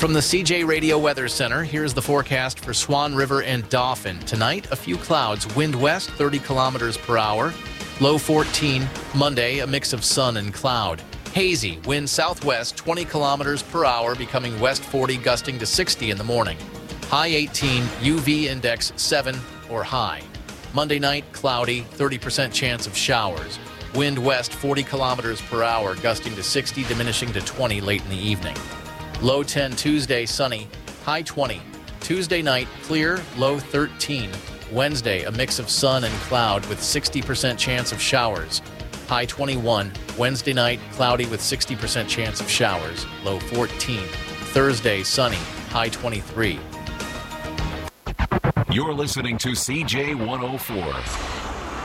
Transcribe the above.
From the CJ Radio Weather Center, here's the forecast for Swan River and Dauphin. Tonight, a few clouds, wind west 30 kilometers per hour, low 14. Monday, a mix of sun and cloud. Hazy, wind southwest 20 kilometers per hour, becoming west 40, gusting to 60 in the morning. High 18, UV index 7 or high. Monday night, cloudy, 30% chance of showers. Wind west 40 kilometers per hour, gusting to 60, diminishing to 20 late in the evening. Low 10 Tuesday, sunny, high 20. Tuesday night, clear, low 13. Wednesday, a mix of sun and cloud with 60% chance of showers. High 21. Wednesday night, cloudy with 60% chance of showers. Low 14. Thursday, sunny, high 23. You're listening to CJ 104.